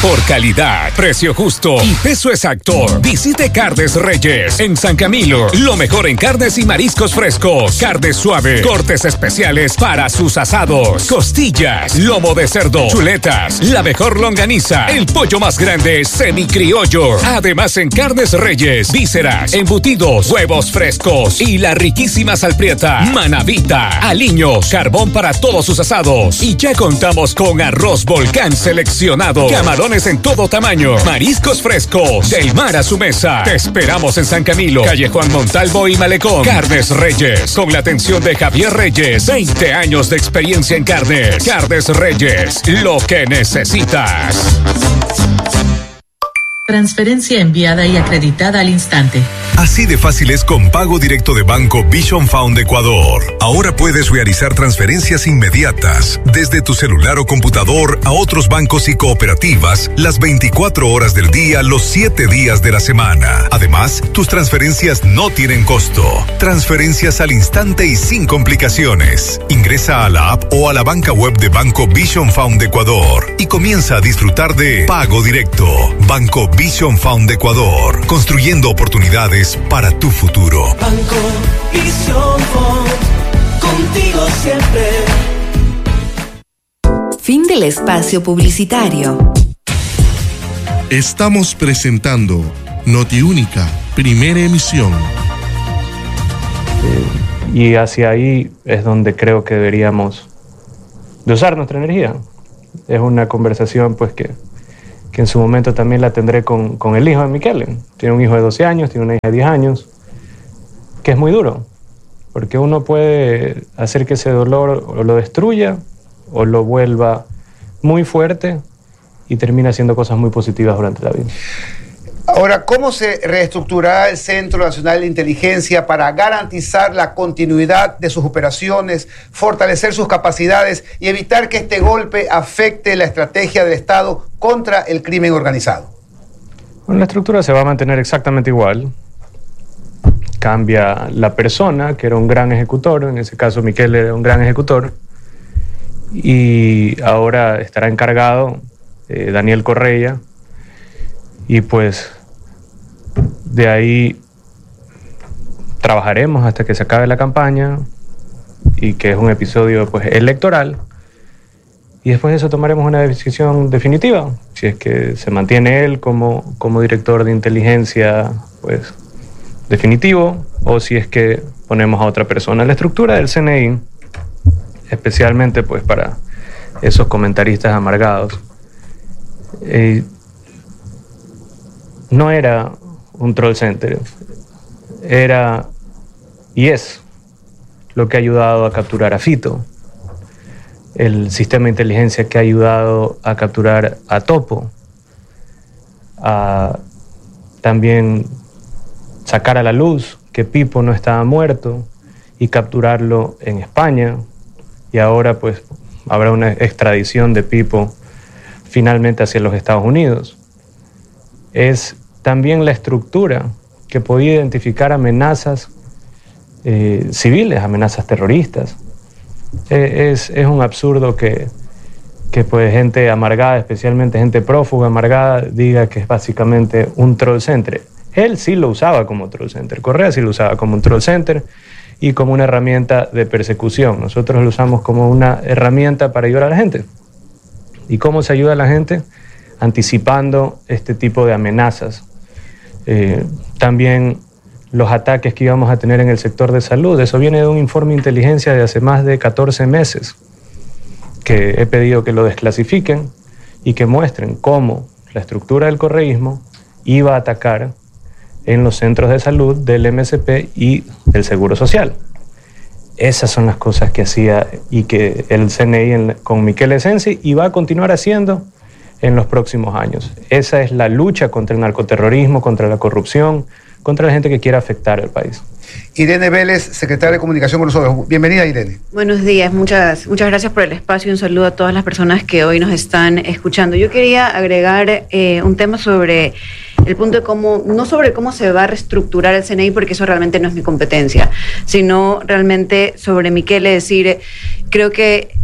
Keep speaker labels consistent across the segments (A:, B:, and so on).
A: Por calidad, precio justo y peso exacto. Visite Carnes Reyes en San Camilo. Lo mejor en carnes y mariscos frescos. Carne suave, cortes especiales para sus asados. Costillas, lomo de cerdo, chuletas, la mejor longaniza, el pollo más grande semicriollo. Además en Carnes Reyes, vísceras, embutidos, huevos frescos y la riquísima salprieta, manavita, aliños, carbón para todos sus asados. Y ya contamos con arroz Volcán seleccionado, camarones en todo tamaño, mariscos frescos, del mar a su mesa. Te esperamos en San Camilo, calle Juan Montalvo y Malecón. Carnes Reyes, con la atención de Javier Reyes. 20 años de experiencia en carnes. Carnes Reyes, lo que necesitas.
B: Transferencia enviada y acreditada al instante.
C: Así de fácil es con pago directo de Banco Vision Fund Ecuador. Ahora puedes realizar transferencias inmediatas desde tu celular o computador a otros bancos y cooperativas las 24 horas del día, los 7 días de la semana. Además, tus transferencias no tienen costo. Transferencias al instante y sin complicaciones. Ingresa a la app o a la banca web de Banco Vision Fund Ecuador y comienza a disfrutar de pago directo. Banco Vision Fund Ecuador, construyendo oportunidades para tu futuro.
D: Banco Vision Fund, contigo siempre.
E: Fin del espacio publicitario.
F: Estamos presentando Notiúnica, primera emisión.
G: Y hacia ahí es donde creo que deberíamos de usar nuestra energía. Es una conversación pues que en su momento también la tendré con el hijo de Michele. Tiene un hijo de 12 años, tiene una hija de 10 años, que es muy duro, porque uno puede hacer que ese dolor o lo destruya o lo vuelva muy fuerte y termina haciendo cosas muy positivas durante la vida.
H: Ahora, ¿cómo se reestructurará el Centro Nacional de Inteligencia para garantizar la continuidad de sus operaciones, fortalecer sus capacidades y evitar que este golpe afecte la estrategia del Estado contra el crimen organizado?
G: Bueno, la estructura se va a mantener exactamente igual. Cambia la persona, que era un gran ejecutor, en ese caso Michele era un gran ejecutor, y ahora estará encargado Daniel Correia, y pues de ahí trabajaremos hasta que se acabe la campaña y que es un episodio pues electoral, y después de eso tomaremos una decisión definitiva, si es que se mantiene él como director de inteligencia pues definitivo, o si es que ponemos a otra persona. La estructura del CNI, especialmente pues para esos comentaristas amargados, no era un troll center, era y es lo que ha ayudado a capturar a Fito, el sistema de inteligencia que ha ayudado a capturar a Topo, a también sacar a la luz que Pipo no estaba muerto y capturarlo en España, y ahora pues habrá una extradición de Pipo finalmente hacia los Estados Unidos. Es también la estructura que podía identificar amenazas civiles, amenazas terroristas. Es un absurdo que pues gente amargada, especialmente gente prófuga amargada, diga que es básicamente un troll center. Él sí lo usaba como troll center, Correa sí lo usaba como un troll center y como una herramienta de persecución. Nosotros lo usamos como una herramienta para ayudar a la gente. ¿Y cómo se ayuda a la gente? Anticipando este tipo de amenazas. También los ataques que íbamos a tener en el sector de salud, eso viene de un informe de inteligencia de hace más de 14 meses, que he pedido que lo desclasifiquen y que muestren cómo la estructura del correísmo iba a atacar en los centros de salud del MSP y del Seguro Social. Esas son las cosas que hacía y que el CNI con Michele Sensi y va a continuar haciendo en los próximos años. Esa es la lucha contra el narcoterrorismo, contra la corrupción, contra la gente que quiera afectar al país.
H: Irene Vélez, secretaria de Comunicación con nosotros. Bienvenida, Irene.
I: Buenos días, muchas gracias por el espacio y un saludo a todas las personas que hoy nos están escuchando. Yo quería agregar un tema sobre el punto de cómo, no sobre cómo se va a reestructurar el CNI, porque eso realmente no es mi competencia, sino realmente sobre Michele, decir, creo que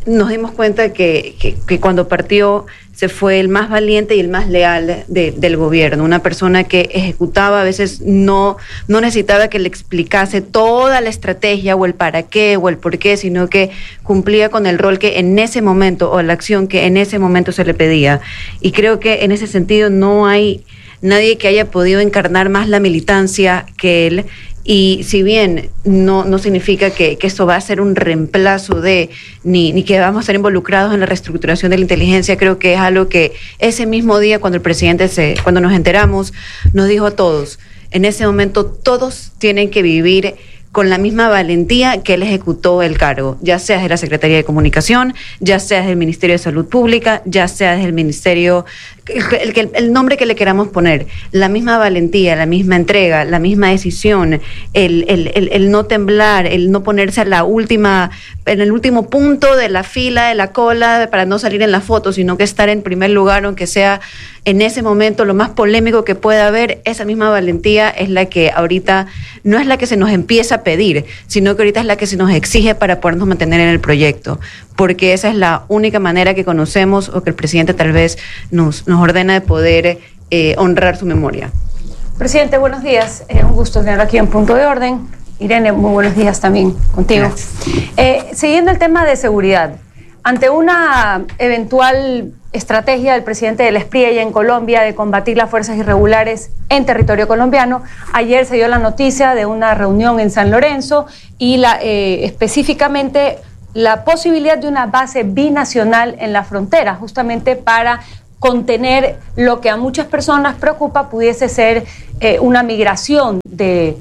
I: nos dimos cuenta que cuando partió se fue el más valiente y el más leal del gobierno, una persona que ejecutaba, a veces no necesitaba que le explicase toda la estrategia o el para qué o el por qué, sino que cumplía con el rol que en ese momento o la acción que en ese momento se le pedía. Y creo que en ese sentido no hay nadie que haya podido encarnar más la militancia que él. Y si bien no significa que esto va a ser un reemplazo ni que vamos a estar involucrados en la reestructuración de la inteligencia, creo que es algo que ese mismo día cuando el presidente cuando nos enteramos, nos dijo a todos, en ese momento todos tienen que vivir con la misma valentía que él ejecutó el cargo, ya sea de la Secretaría de Comunicación, ya sea del Ministerio de Salud Pública, ya sea del Ministerio, el nombre que le queramos poner, la misma valentía, la misma entrega, la misma decisión, el no temblar, el no ponerse en el último punto de la fila, de la cola, para no salir en la foto, sino que estar en primer lugar, aunque sea en ese momento lo más polémico que pueda haber. Esa misma valentía es la que ahorita no es la que se nos empieza a pedir, sino que ahorita es la que se nos exige para podernos mantener en el proyecto, porque esa es la única manera que conocemos o que el presidente tal vez nos ordena de poder honrar su memoria.
J: Presidente, buenos días. Un gusto tenerlo aquí en Punto de Orden. Irene, muy buenos días también contigo. Siguiendo el tema de seguridad, ante una eventual estrategia del presidente del SPRI allá en Colombia de combatir las fuerzas irregulares en territorio colombiano, ayer se dio la noticia de una reunión en San Lorenzo y específicamente la posibilidad de una base binacional en la frontera, justamente para contener lo que a muchas personas preocupa pudiese ser una migración de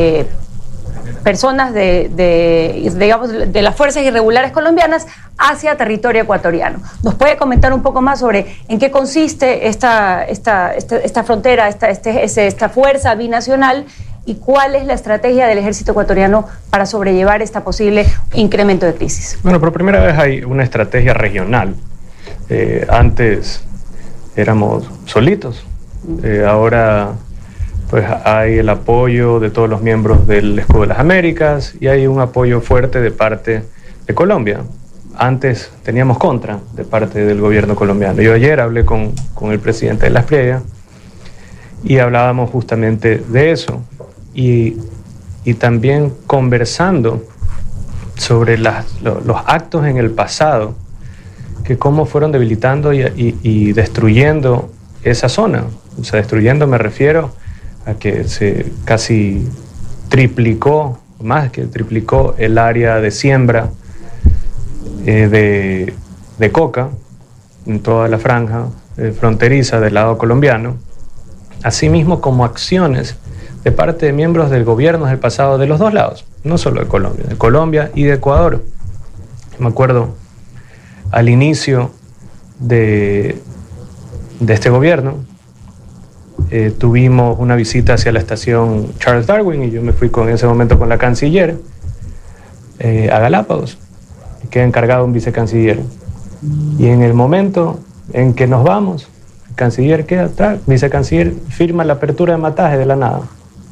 J: personas digamos, de las fuerzas irregulares colombianas hacia territorio ecuatoriano. ¿Nos puede comentar un poco más sobre en qué consiste esta frontera, esta fuerza binacional y cuál es la estrategia del ejército ecuatoriano para sobrellevar este posible incremento de crisis?
G: Bueno, por primera vez hay una estrategia regional. Antes éramos solitos, ahora pues hay el apoyo de todos los miembros del Escudo de las Américas y hay un apoyo fuerte de parte de Colombia. Antes teníamos contra de parte del gobierno colombiano. Yo ayer hablé con el presidente de la SPRI y hablábamos justamente de eso y también conversando sobre los actos en el pasado, que cómo fueron debilitando y destruyendo esa zona. O sea, destruyendo me refiero a que se casi triplicó, más que triplicó el área de siembra de coca en toda la franja fronteriza del lado colombiano, asimismo como acciones de parte de miembros del gobierno del pasado de los dos lados, no solo de Colombia y de Ecuador. Me acuerdo al inicio de este gobierno, tuvimos una visita hacia la estación Charles Darwin y yo me fui en ese momento con la canciller a Galápagos, y quedé encargado un vicecanciller. Y en el momento en que nos vamos, el canciller queda atrás, vicecanciller firma la apertura de Mataje de la nada.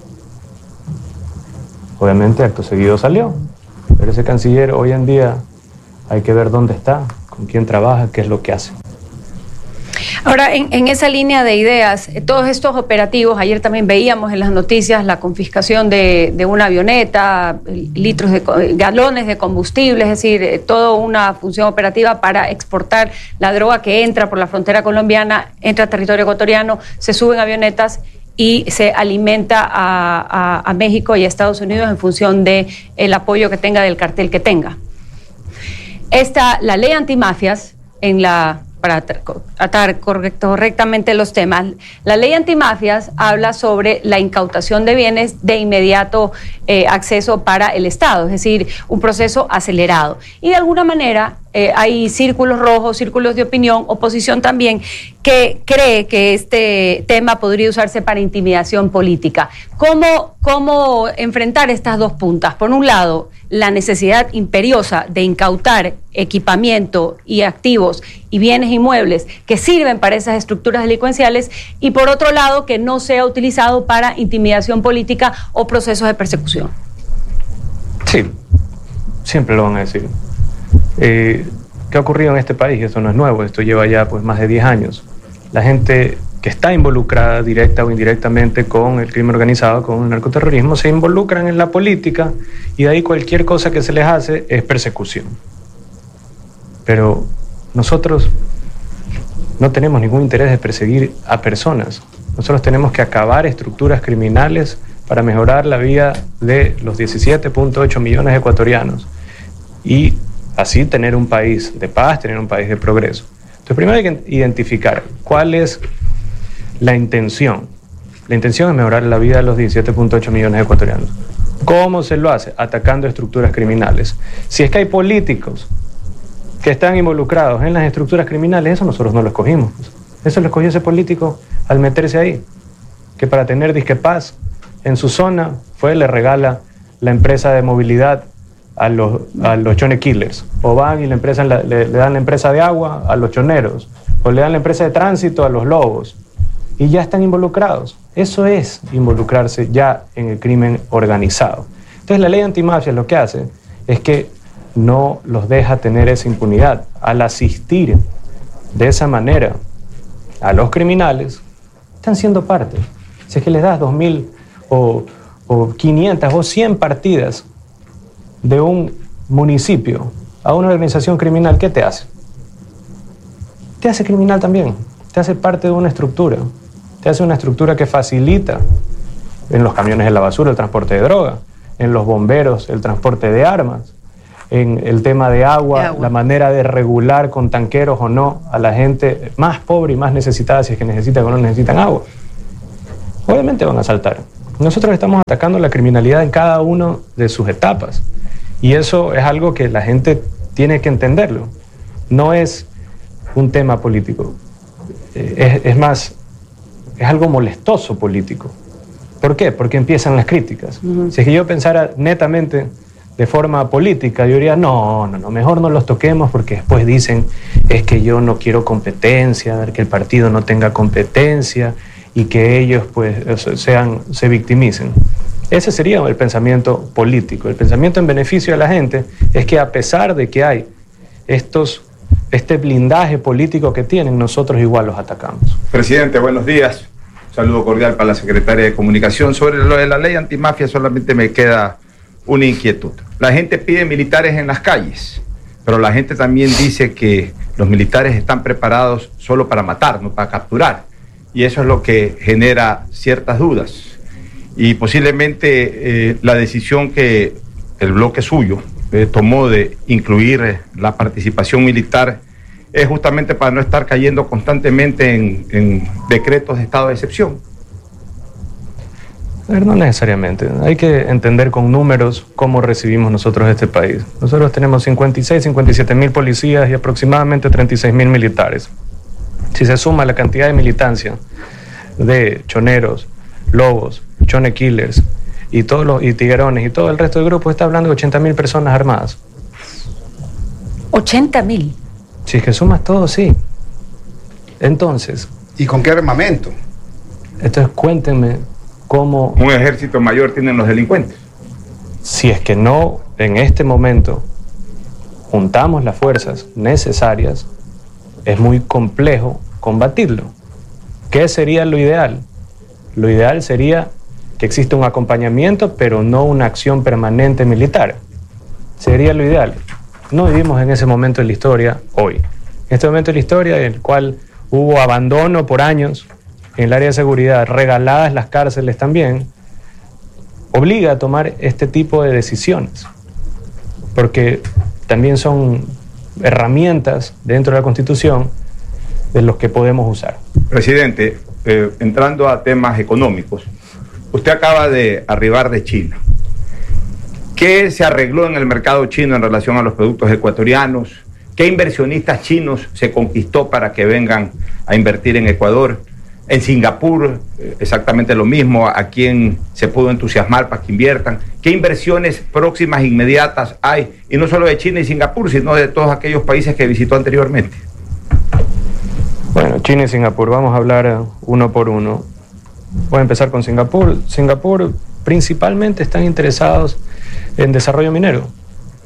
G: Obviamente acto seguido salió, pero ese canciller hoy en día hay que ver dónde está, con quién trabaja, qué es lo que hace.
J: Ahora, en esa línea de ideas, todos estos operativos, ayer también veíamos en las noticias la confiscación de una avioneta, galones de combustible, es decir, toda una función operativa para exportar la droga que entra por la frontera colombiana, entra a territorio ecuatoriano, se suben avionetas y se alimenta a México y a Estados Unidos en función del apoyo que tenga del cartel que tenga. La ley antimafias, para atar correctamente los temas, la ley antimafias habla sobre la incautación de bienes de inmediato acceso para el Estado, es decir, un proceso acelerado. Y de alguna manera hay círculos rojos, círculos de opinión, oposición también, que cree que este tema podría usarse para intimidación política. ¿Cómo enfrentar estas dos puntas? Por un lado, la necesidad imperiosa de incautar equipamiento y activos y bienes inmuebles que sirven para esas estructuras delincuenciales, y por otro lado, que no sea utilizado para intimidación política o procesos de persecución. Sí,
G: siempre lo van a decir. ¿Qué ha ocurrido en este país? Esto no es nuevo, esto lleva ya pues más de 10 años. La gente que está involucrada directa o indirectamente con el crimen organizado, con el narcoterrorismo, se involucran en la política y de ahí cualquier cosa que se les hace es persecución. Pero nosotros no tenemos ningún interés de perseguir a personas. Nosotros tenemos que acabar estructuras criminales para mejorar la vida de los 17.8 millones de ecuatorianos y así tener un país de paz, tener un país de progreso. Entonces, primero hay que identificar cuál es la intención. La intención es mejorar la vida de los 17.8 millones de ecuatorianos. ¿Cómo se lo hace? Atacando estructuras criminales. Si es que hay políticos que están involucrados en las estructuras criminales, eso nosotros no lo escogimos. Eso lo escogió ese político al meterse ahí, que para tener disque paz en su zona le regala la empresa de movilidad a los chone killers, o van y le dan la empresa de agua a los choneros, o le dan la empresa de tránsito a los lobos, y ya están involucrados. Eso es involucrarse ya en el crimen organizado. Entonces la ley antimafia lo que hace es que no los deja tener esa impunidad. Al asistir de esa manera a los criminales, están siendo parte. Si es que les das 2.000 o 500 o 100 partidas de un municipio a una organización criminal, ¿qué te hace? Te hace criminal también, te hace parte de una estructura, te hace una estructura que facilita en los camiones de la basura el transporte de droga, en los bomberos el transporte de armas, en el tema de agua, la manera de regular con tanqueros o no a la gente más pobre y más necesitada, si es que necesitan o no necesitan agua. Obviamente van a saltar. Nosotros estamos atacando la criminalidad en cada una de sus etapas. Y eso es algo que la gente tiene que entenderlo. No es un tema político. Es más, es algo molestoso político. ¿Por qué? Porque empiezan las críticas. Si es que yo pensara netamente de forma política, yo diría, no, mejor no los toquemos porque después dicen, es que yo no quiero competencia, que el partido no tenga competencia y que ellos pues se victimicen. Ese sería el pensamiento político. El pensamiento en beneficio de la gente es que a pesar de que hay este blindaje político que tienen, nosotros igual los atacamos.
K: Presidente, buenos días. Un saludo cordial para la secretaria de Comunicación. Sobre lo de la ley antimafia solamente me queda una inquietud. La gente pide militares en las calles, pero la gente también dice que los militares están preparados solo para matar, no para capturar. Y eso es lo que genera ciertas dudas. Y posiblemente la decisión que el bloque suyo tomó de incluir la participación militar es justamente para no estar cayendo constantemente en decretos de estado de excepción.
G: No necesariamente. Hay que entender con números cómo recibimos nosotros este país. Nosotros tenemos 56, 57 mil policías y aproximadamente 36 mil militares. Si se suma la cantidad de militancia de choneros, lobos, chone killers y tiguerones y todo el resto del grupo, está hablando de 80.000 personas armadas.
J: 80.000.
G: Si es que sumas todo, sí. Entonces,
H: ¿y con qué armamento?
G: Entonces cuéntenme cómo...
K: Un ejército mayor tienen los delincuentes.
G: Si es que no, en este momento, juntamos las fuerzas necesarias, es muy complejo combatirlo. ¿Qué sería lo ideal? Lo ideal sería que exista un acompañamiento, pero no una acción permanente militar. Sería lo ideal. No vivimos en ese momento de la historia hoy. En este momento de la historia en el cual hubo abandono por años en el área de seguridad, regaladas las cárceles también, obliga a tomar este tipo de decisiones, porque también son herramientas dentro de la Constitución de los que podemos usar.
K: Presidente, entrando a temas económicos, usted acaba de arribar de China. ¿Qué se arregló en el mercado chino en relación a los productos ecuatorianos? ¿Qué inversionistas chinos se conquistó para que vengan a invertir en Ecuador? En Singapur, exactamente lo mismo. ¿A quién se pudo entusiasmar para que inviertan? ¿Qué inversiones próximas, inmediatas hay? Y no solo de China y Singapur, sino de todos aquellos países que visitó anteriormente.
G: Bueno, China y Singapur, vamos a hablar uno por uno. Voy a empezar con Singapur. Singapur principalmente están interesados en desarrollo minero.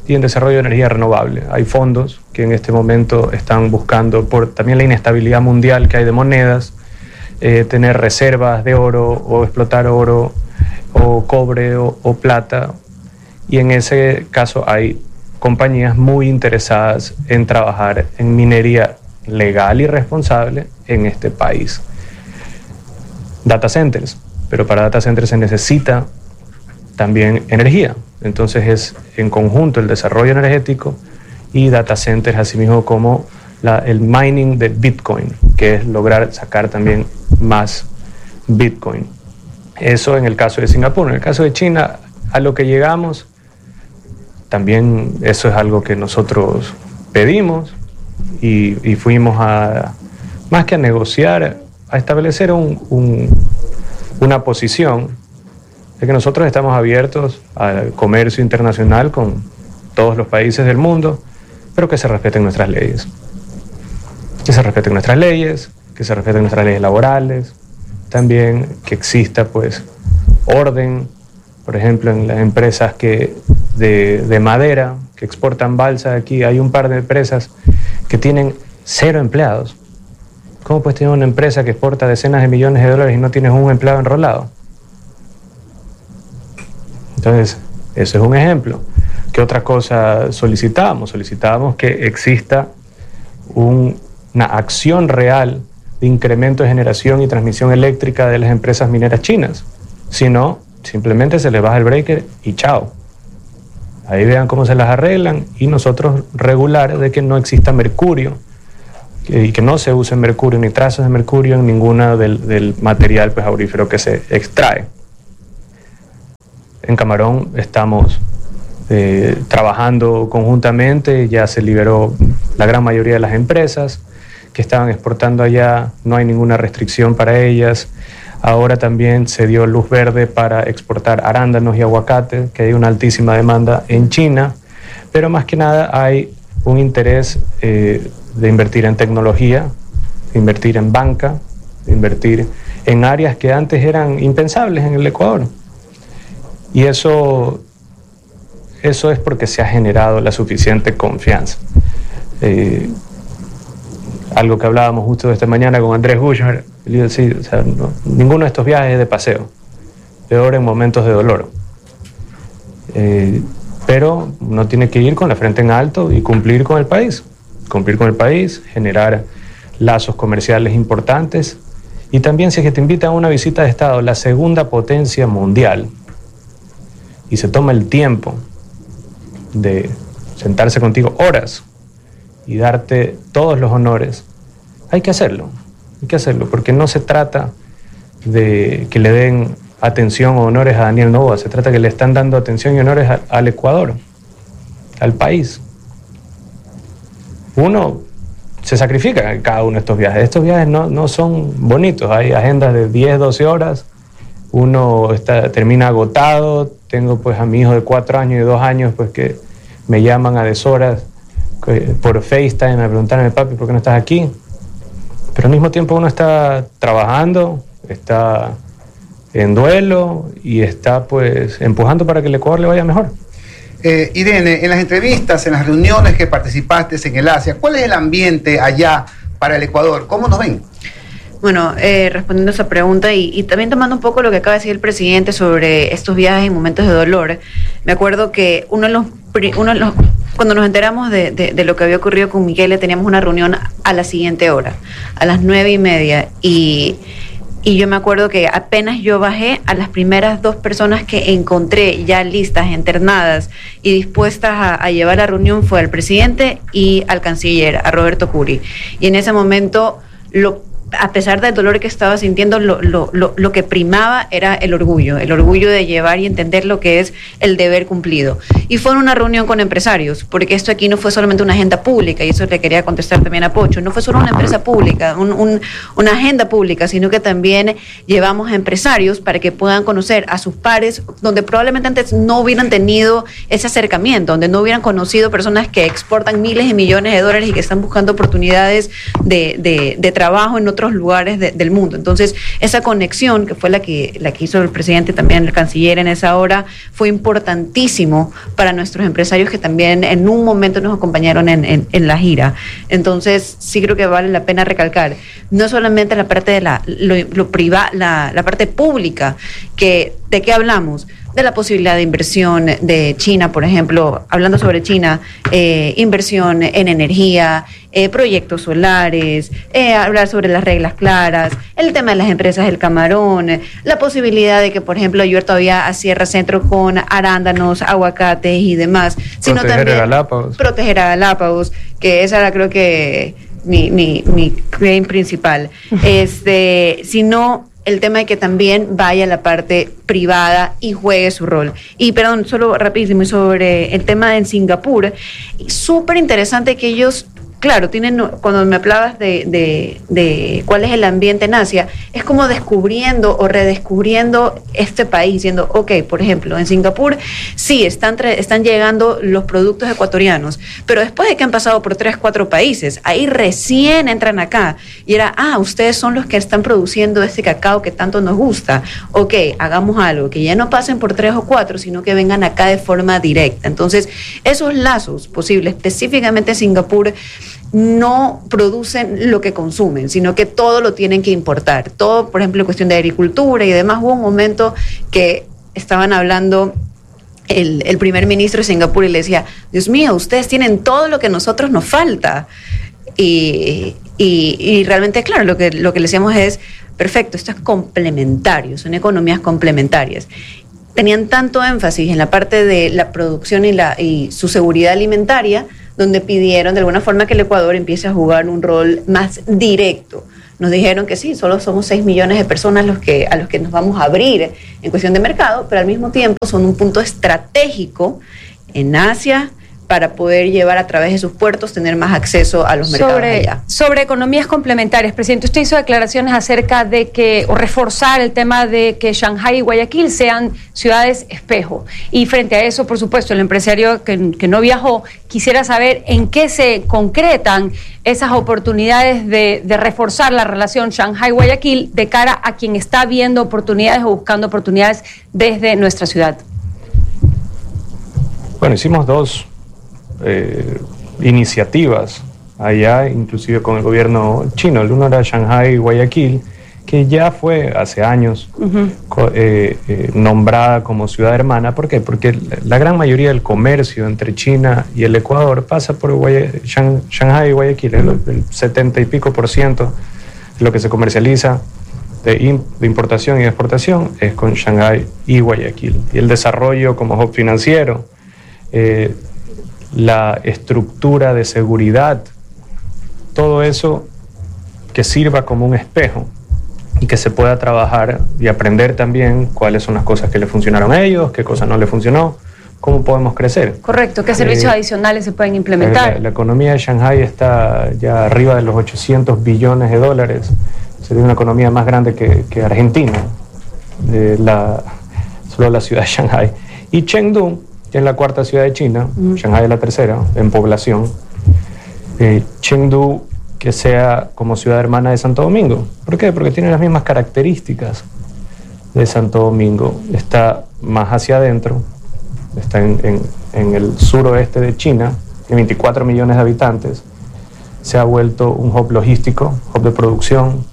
G: y en desarrollo de energía renovable. Hay fondos que en este momento están buscando, por también la inestabilidad mundial que hay de monedas, tener reservas de oro o explotar oro o cobre o plata, y en ese caso hay compañías muy interesadas en trabajar en minería legal y responsable en este país. Data centers, pero para data centers se necesita también energía, entonces es en conjunto el desarrollo energético y data centers, asimismo como el mining de Bitcoin, que es lograr sacar también más Bitcoin. Eso en el caso de Singapur. En el caso de China, a lo que llegamos, también eso es algo que nosotros pedimos y fuimos más que a negociar, a establecer una posición de que nosotros estamos abiertos al comercio internacional con todos los países del mundo, pero que se respeten nuestras leyes. Que se respeten nuestras leyes, que se respeten nuestras leyes laborales, también que exista pues orden, por ejemplo en las empresas de madera que exportan balsa. Aquí hay un par de empresas que tienen 0 empleados. ¿Cómo puedes tener una empresa que exporta decenas de millones de dólares y no tienes un empleado enrolado? Entonces, ese es un ejemplo. ¿Qué otra cosa solicitamos? Solicitamos que exista una acción real de incremento de generación y transmisión eléctrica de las empresas mineras chinas. Si no, simplemente se les baja el breaker y chao. Ahí vean cómo se las arreglan, y nosotros regular de que no exista mercurio y que no se use mercurio ni trazas de mercurio en ninguna del material pues aurífero que se extrae. En Camarón estamos trabajando conjuntamente, ya se liberó la gran mayoría de las empresas que estaban exportando allá, no hay ninguna restricción para ellas. Ahora también se dio luz verde para exportar arándanos y aguacate, que hay una altísima demanda en China, pero más que nada hay un interés de invertir en tecnología, de invertir en banca, de invertir en áreas que antes eran impensables en el Ecuador. Y eso es porque se ha generado la suficiente confianza. Algo que hablábamos justo esta mañana con Andrés Buchner, sí, o sea, ninguno de estos viajes es de paseo, peor en momentos de dolor. Pero uno tiene que ir con la frente en alto y cumplir con el país, generar lazos comerciales importantes, y también si es que te invitan a una visita de Estado, la segunda potencia mundial, y se toma el tiempo de sentarse contigo horas y darte todos los honores, hay que hacerlo, porque no se trata de que le den atención o honores a Daniel Noboa, se trata que le están dando atención y honores al Ecuador, al país. Uno se sacrifica en cada uno de estos viajes no son bonitos, hay agendas de 10, 12 horas, uno termina agotado. Tengo pues a mi hijo de 4 años y 2 años pues que me llaman a deshoras por FaceTime a preguntarme, papi, ¿por qué no estás aquí? Pero al mismo tiempo uno está trabajando, está en duelo y está pues empujando para que el Ecuador le vaya mejor.
H: Irene, en las entrevistas, en las reuniones que participaste en el Asia, ¿cuál es el ambiente allá para el Ecuador? ¿Cómo nos ven?
I: Bueno, respondiendo a esa pregunta y también tomando un poco lo que acaba de decir el presidente sobre estos viajes en momentos de dolor, me acuerdo que cuando nos enteramos de lo que había ocurrido con Michele, teníamos una reunión a la siguiente hora, a las 9:30, y yo me acuerdo que apenas yo bajé, a las primeras 2 personas que encontré ya listas, internadas y dispuestas a llevar la reunión fue al presidente y al canciller, a Roberto Curi. Y en ese momento, a pesar del dolor que estaba sintiendo, lo que primaba era el orgullo de llevar y entender lo que es el deber cumplido. Y fue en una reunión con empresarios, porque esto aquí no fue solamente una agenda pública, y eso le quería contestar también a Pocho, no fue solo una empresa pública, una agenda pública, sino que también llevamos a empresarios para que puedan conocer a sus pares, donde probablemente antes no hubieran tenido ese acercamiento, donde no hubieran conocido personas que exportan miles de millones de dólares y que están buscando oportunidades de trabajo en otros otros lugares del mundo. Entonces, esa conexión, que fue la que hizo el presidente, también el canciller en esa hora, fue importantísimo para nuestros empresarios que también en un momento nos acompañaron en la gira. Entonces, sí creo que vale la pena recalcar, no solamente la parte de la parte pública, que ¿de qué hablamos? De la posibilidad de inversión de China, por ejemplo, hablando sobre China, inversión en energía, proyectos solares, hablar sobre las reglas claras, el tema de las empresas del camarón, la posibilidad de que, por ejemplo, yo todavía a Sierra Centro con arándanos, aguacates y demás, sino también proteger a Galápagos, que esa era, creo que mi claim principal, sino el tema de que también vaya a la parte privada y juegue su rol. Y perdón, solo rapidísimo, sobre el tema en Singapur, súper interesante que ellos, claro, tienen, cuando me hablabas de cuál es el ambiente en Asia, es como descubriendo o redescubriendo este país, diciendo, ok, por ejemplo, en Singapur sí, están llegando los productos ecuatorianos, pero después de que han pasado por 3, 4 países, ahí recién entran acá, y era, ustedes son los que están produciendo este cacao que tanto nos gusta, ok, hagamos algo, que ya no pasen por 3 o 4, sino que vengan acá de forma directa. Entonces, esos lazos posibles, específicamente en Singapur, no producen lo que consumen, sino que todo lo tienen que importar. Todo, por ejemplo, en cuestión de agricultura y demás, hubo un momento que estaban hablando el primer ministro de Singapur y le decía, Dios mío, ustedes tienen todo lo que a nosotros nos falta. Y realmente, claro, lo que le decíamos es, perfecto, esto es complementario, son economías complementarias. Tenían tanto énfasis en la parte de la producción y su seguridad alimentaria, donde pidieron de alguna forma que el Ecuador empiece a jugar un rol más directo. Nos dijeron que sí, solo somos 6 millones de personas a los que nos vamos a abrir en cuestión de mercado, pero al mismo tiempo son un punto estratégico en Asia para poder llevar a través de sus puertos, tener más acceso a los mercados allá.
J: Sobre economías complementarias, presidente, usted hizo declaraciones acerca de o reforzar el tema de que Shanghái y Guayaquil sean ciudades espejo. Y frente a eso, por supuesto, el empresario que no viajó, quisiera saber en qué se concretan esas oportunidades de reforzar la relación Shanghái-Guayaquil de cara a quien está viendo oportunidades o buscando oportunidades desde nuestra ciudad.
G: Bueno, hicimos 2 iniciativas allá, inclusive con el gobierno chino. El uno era Shanghái y Guayaquil, que ya fue hace años nombrada como ciudad hermana. ¿Por qué? Porque la gran mayoría del comercio entre China y el Ecuador pasa por Shanghái y Guayaquil. El 70 y pico % de lo que se comercializa de importación y exportación es con Shanghái y Guayaquil. Y el desarrollo como hub financiero, la estructura de seguridad, todo eso que sirva como un espejo y que se pueda trabajar y aprender también cuáles son las cosas que le funcionaron a ellos, qué cosas no le funcionó, cómo podemos crecer.
J: Correcto, qué servicios adicionales se pueden implementar.
G: La economía de Shanghái está ya arriba de los $800 billones. Sería una economía más grande que Argentina, solo la ciudad de Shanghái. Y Chengdu, que es la 4ª ciudad de China, Shanghái es la 3ª en población. Chengdu, que sea como ciudad hermana de Santo Domingo. ¿Por qué? Porque tiene las mismas características de Santo Domingo. Está más hacia adentro, está en el suroeste de China, tiene 24 millones de habitantes. Se ha vuelto un hub logístico, hub de producción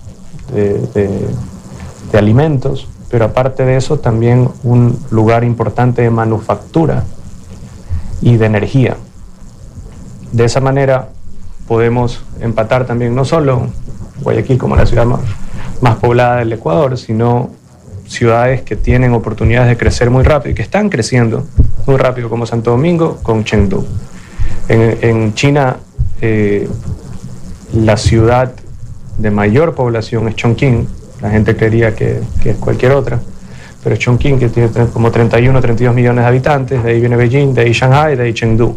G: de alimentos, pero aparte de eso también un lugar importante de manufactura y de energía. De esa manera podemos empatar también no solo Guayaquil como la ciudad más poblada del Ecuador, sino ciudades que tienen oportunidades de crecer muy rápido y que están creciendo muy rápido, como Santo Domingo con Chengdu. En China, la ciudad de mayor población es Chongqing. La gente creería que es cualquier otra, pero Chongqing, que tiene como 31, 32 millones de habitantes, de ahí viene Beijing, de ahí Shanghái, de ahí Chengdu.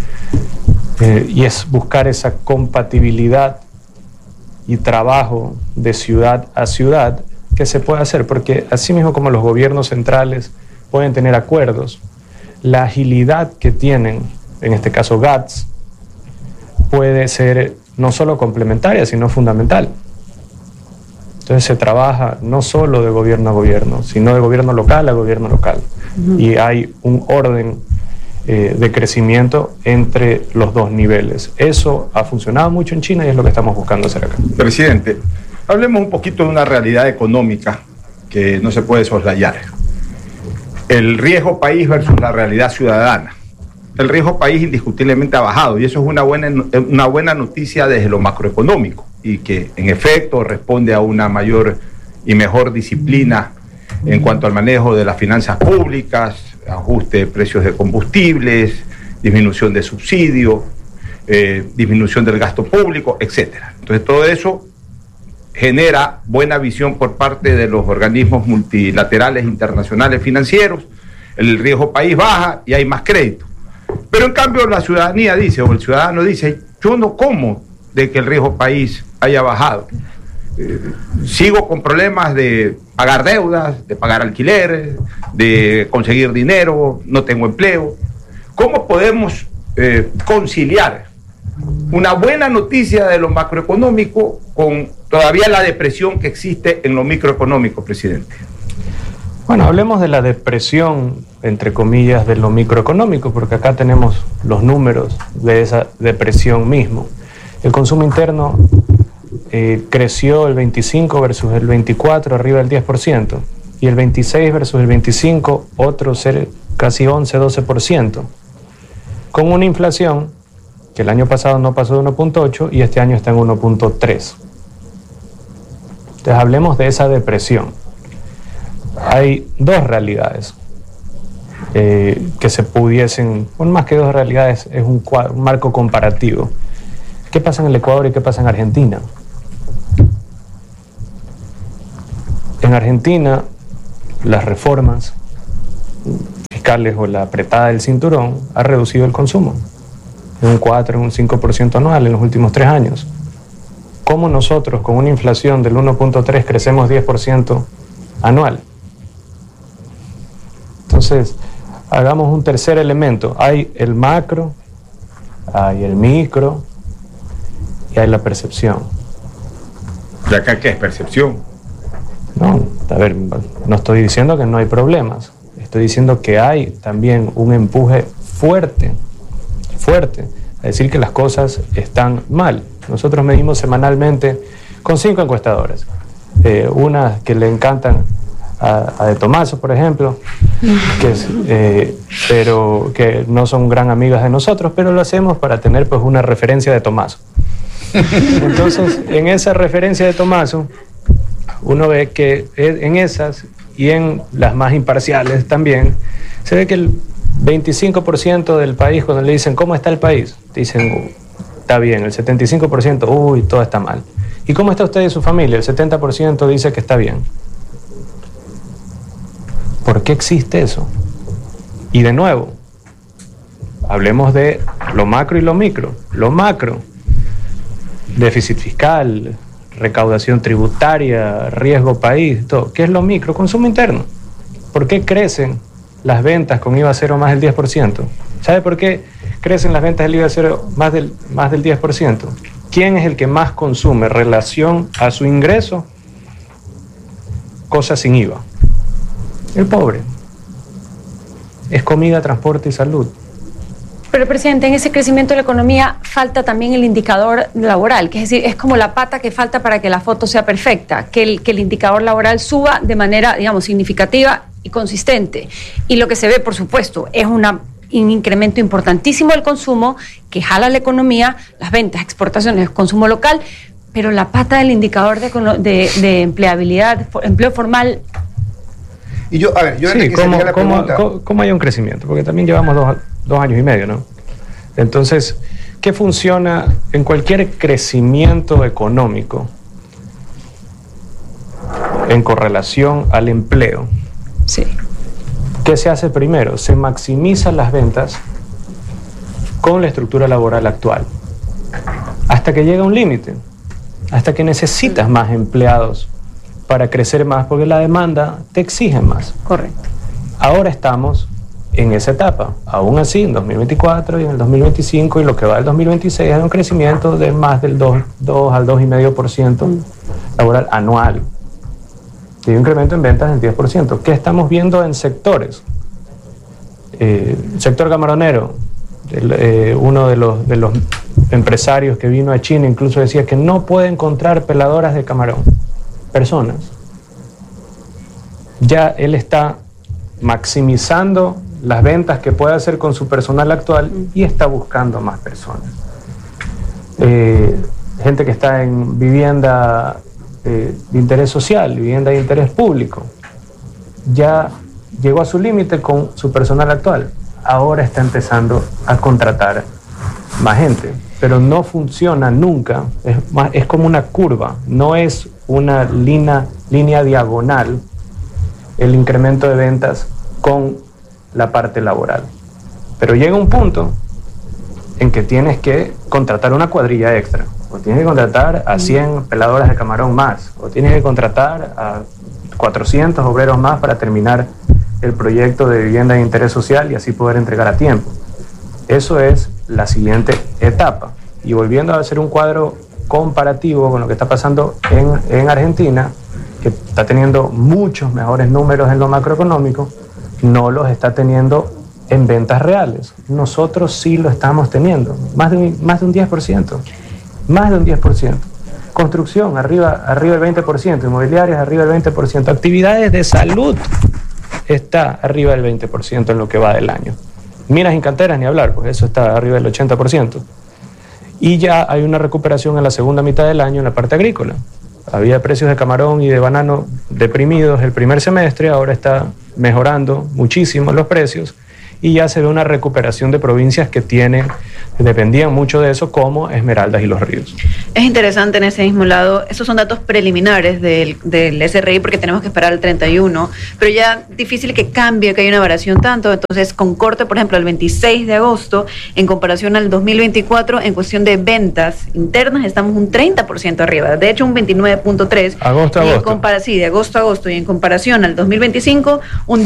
G: Y es buscar esa compatibilidad y trabajo de ciudad a ciudad que se puede hacer, porque así mismo como los gobiernos centrales pueden tener acuerdos, la agilidad que tienen, en este caso GATS, puede ser no solo complementaria, sino fundamental. Entonces se trabaja no solo de gobierno a gobierno, sino de gobierno local a gobierno local. Y hay un orden de crecimiento entre los dos niveles. Eso ha funcionado mucho en China y es lo que estamos buscando hacer acá.
K: Presidente, hablemos un poquito de una realidad económica que no se puede soslayar. El riesgo país versus la realidad ciudadana. El riesgo país indiscutiblemente ha bajado y eso es una buena noticia desde lo macroeconómico y que en efecto responde a una mayor y mejor disciplina en cuanto al manejo de las finanzas públicas, ajuste de precios de combustibles, disminución de subsidios, disminución del gasto público, etc. Entonces todo eso genera buena visión por parte de los organismos multilaterales internacionales financieros, el riesgo país baja y hay más crédito. Pero en cambio la ciudadanía dice, o el ciudadano dice, yo no como de que el riesgo país haya bajado. Sigo con problemas de pagar deudas, de pagar alquileres, de conseguir dinero, no tengo empleo. ¿Cómo podemos conciliar una buena noticia de lo macroeconómico con todavía la depresión que existe en lo microeconómico, presidente?
G: Bueno, hablemos de la depresión, entre comillas, de lo microeconómico, porque acá tenemos los números de esa depresión mismo. El consumo interno creció el 25 versus el 24, arriba del 10%, y el 26 versus el 25, otro casi 11-12%, con una inflación que el año pasado no pasó de 1.8 y este año está en 1.3. Entonces hablemos de esa depresión. Hay dos realidades que se pudiesen, más que dos realidades, es un marco comparativo. ¿Qué pasa en el Ecuador y qué pasa en Argentina? En Argentina, las reformas fiscales o la apretada del cinturón ha reducido el consumo en un 4, en un 5% anual en los últimos 3 años. ¿Cómo nosotros, con una inflación del 1.3, crecemos 10% anual? Entonces, hagamos un tercer elemento. Hay el macro, hay el micro y hay la percepción.
K: ¿Y acá qué es percepción?
G: No, a ver, no estoy diciendo que no hay problemas. Estoy diciendo que hay también un empuje fuerte, a decir que las cosas están mal. Nosotros medimos semanalmente con 5 encuestadoras. Una que le encantan a De Tomaso, por ejemplo, pero que no son gran amigas de nosotros, pero lo hacemos para tener pues una referencia de Tomaso. Entonces, en esa referencia de Tomaso, uno ve que en esas y en las más imparciales también, se ve que el 25% del país, cuando le dicen ¿cómo está el país?, dicen está bien. El 75%, uy, todo está mal. ¿Y cómo está usted y su familia? El 70% dice que está bien. ¿Por qué existe eso? Y de nuevo, hablemos de lo macro y lo micro. Lo macro, déficit fiscal, recaudación tributaria, riesgo país, todo. ¿Qué es lo micro? Consumo interno. ¿Por qué crecen las ventas con IVA cero más del 10%? ¿Sabe por qué crecen las ventas del IVA cero más del 10%? ¿Quién es el que más consume relación a su ingreso? Cosas sin IVA. El pobre. Es comida, transporte y salud.
J: Pero, presidente, en ese crecimiento de la economía falta también el indicador laboral, que es decir, es como la pata que falta para que la foto sea perfecta, que el indicador laboral suba de manera, digamos, significativa y consistente. Y lo que se ve, por supuesto, es un incremento importantísimo del consumo que jala la economía, las ventas, exportaciones, consumo local, pero la pata del indicador de empleabilidad, empleo formal.
H: Y yo, a ver, yo
G: sí, ¿cómo hay un crecimiento? Porque también llevamos 2 años y medio, ¿no? Entonces, ¿qué funciona en cualquier crecimiento económico en correlación al empleo?
J: Sí.
G: ¿Qué se hace primero? Se maximizan las ventas con la estructura laboral actual, hasta que llega un límite, hasta que necesitas más empleados para crecer más, porque la demanda te exige más.
J: Correcto.
G: Ahora estamos en esa etapa. Aún así, en 2024 y en el 2025 y lo que va del 2026 es un crecimiento de más del 2 al 2,5% laboral anual. Y un incremento en ventas del 10%. ¿Qué estamos viendo en sectores? Sector camaronero, uno de los empresarios que vino a China incluso decía que no puede encontrar peladoras de camarón, personas. Ya él está maximizando las ventas que puede hacer con su personal actual y está buscando más personas. Gente que está en vivienda de interés social, vivienda de interés público, ya llegó a su límite con su personal actual. Ahora está empezando a contratar más gente, pero no funciona nunca. Es como una curva, no es una línea diagonal el incremento de ventas con la parte laboral. Pero llega un punto en que tienes que contratar una cuadrilla extra, o tienes que contratar a 100 peladoras de camarón más, o tienes que contratar a 400 obreros más para terminar el proyecto de vivienda de interés social y así poder entregar a tiempo. Eso es la siguiente etapa. Y volviendo a hacer un cuadro comparativo con lo que está pasando en Argentina, que está teniendo muchos mejores números en lo macroeconómico, no los está teniendo en ventas reales. Nosotros sí lo estamos teniendo, más de un 10%, más de un 10%. Construcción, arriba del 20%, inmobiliarias, arriba del 20%, actividades de salud, está arriba del 20% en lo que va del año. Minas y canteras, ni hablar, pues eso está arriba del 80%. Y ya hay una recuperación en la segunda mitad del año en la parte agrícola. Había precios de camarón y de banano deprimidos el primer semestre, ahora está mejorando muchísimo los precios y ya se ve una recuperación de provincias que dependían mucho de eso, como Esmeraldas y Los Ríos.
I: Es interesante en ese mismo lado, esos son datos preliminares del SRI porque tenemos que esperar al 31, pero ya difícil que cambie, que haya una variación tanto, entonces con corte, por ejemplo, el 26 de agosto, en comparación al 2024, en cuestión de ventas internas, estamos un 30% arriba, de hecho un 29.3%.
G: Agosto.
I: Sí, de agosto a agosto, y en comparación al 2025, un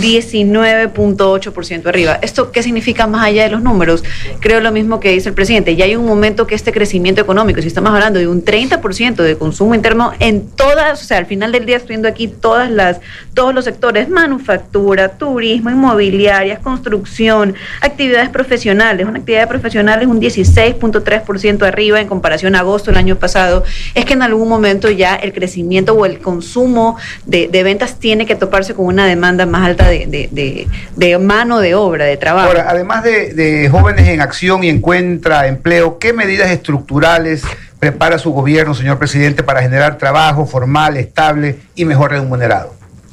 I: 19.8% arriba. ¿Esto qué significa más allá de los números? Creo lo mismo que dice el presidente, ya hay un momento que este crecimiento económico, si estamos hablando de un 30% de consumo interno en todas, o sea, al final del día estoy viendo aquí todos los sectores, manufactura, turismo, inmobiliarias, construcción, actividades profesionales. Una actividad profesional es un 16.3% arriba en comparación a agosto del año pasado. Es que en algún momento ya el crecimiento o el consumo de ventas tiene que toparse con una demanda más alta de mano de obra, de trabajo.
H: Ahora, además de Jóvenes en Acción y Encuentra Empleo, ¿qué medidas estructurales prepara su gobierno, señor presidente, para generar trabajo formal, estable y mejor remunerado?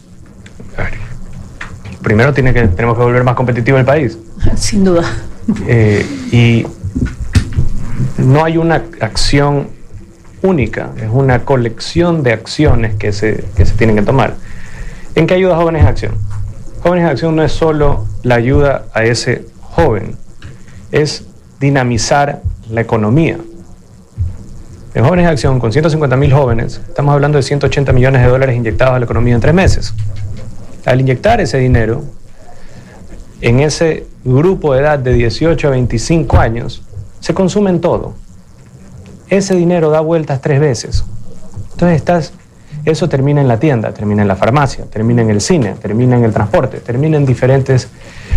G: Primero tenemos que volver más competitivo el país.
J: Sin duda.
G: Y no hay una acción única, es una colección de acciones que se tienen que tomar. ¿En qué ayuda Jóvenes en Acción? Jóvenes en Acción no es solo la ayuda a ese joven, es dinamizar la economía. En Jóvenes en Acción, con 150.000 jóvenes, estamos hablando de 180 millones de dólares inyectados a la economía en 3 meses. Al inyectar ese dinero en ese grupo de edad de 18 a 25 años, se consume en todo. Ese dinero da vueltas 3 veces. Entonces eso termina en la tienda, termina en la farmacia, termina en el cine, termina en el transporte, termina en diferentes,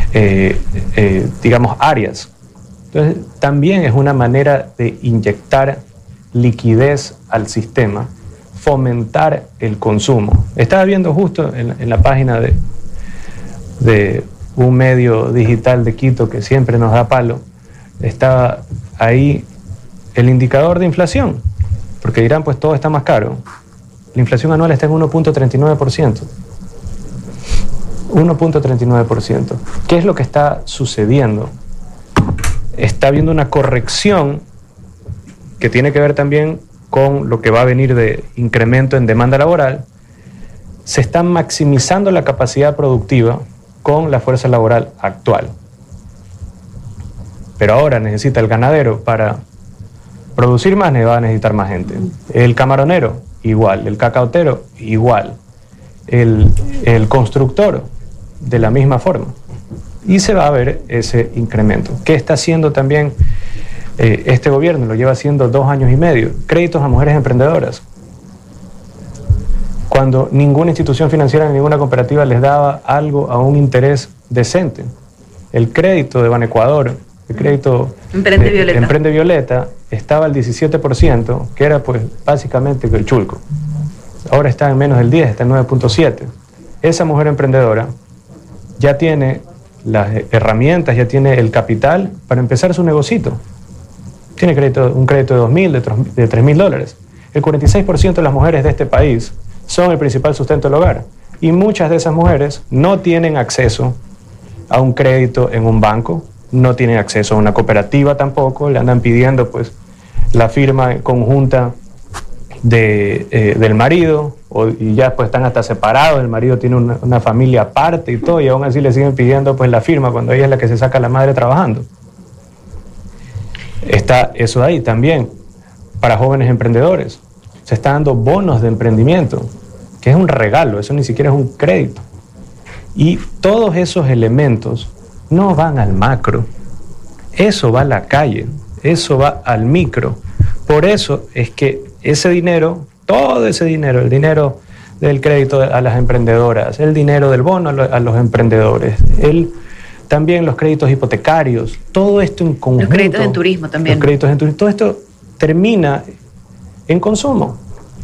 G: áreas. Entonces, también es una manera de inyectar liquidez al sistema, fomentar el consumo. Estaba viendo justo en la página de un medio digital de Quito que siempre nos da palo, estaba ahí el indicador de inflación, porque dirán, pues todo está más caro. La inflación anual está en 1.39%. 1.39%. ¿Qué es lo que está sucediendo? Está habiendo una corrección que tiene que ver también con lo que va a venir de incremento en demanda laboral. Se está maximizando la capacidad productiva con la fuerza laboral actual. Pero ahora necesita el ganadero para producir más, va a necesitar más gente. El camaronero, igual. El cacaotero, igual. El constructor, de la misma forma. Y se va a ver ese incremento. ¿Qué está haciendo también este gobierno? Lo lleva haciendo 2 años y medio. Créditos a mujeres emprendedoras. Cuando ninguna institución financiera ni ninguna cooperativa les daba algo a un interés decente. El crédito de Banecuador, el crédito Emprende Violeta, estaba al 17%, que era pues básicamente el chulco. Ahora está en menos del 10, está en 9.7. Esa mujer emprendedora ya tiene las herramientas, ya tiene el capital para empezar su negocito. Tiene un crédito de $2.000, de $3.000. El 46% de las mujeres de este país son el principal sustento del hogar. Y muchas de esas mujeres no tienen acceso a un crédito en un banco, no tienen acceso a una cooperativa tampoco, le andan pidiendo pues la firma conjunta del marido, y ya pues están hasta separados, el marido tiene una familia aparte y todo, y aún así le siguen pidiendo pues la firma cuando ella es la que se saca la madre trabajando. Está eso ahí también, para jóvenes emprendedores. Se están dando bonos de emprendimiento, que es un regalo, eso ni siquiera es un crédito. Y todos esos elementos no van al macro, eso va a la calle, eso va al micro. Por eso es que ese dinero, todo ese dinero, el dinero del crédito a las emprendedoras, el dinero del bono a los emprendedores, también los créditos hipotecarios, todo esto en conjunto.
I: Los créditos en turismo también.
G: Los créditos en turismo, todo esto termina en consumo.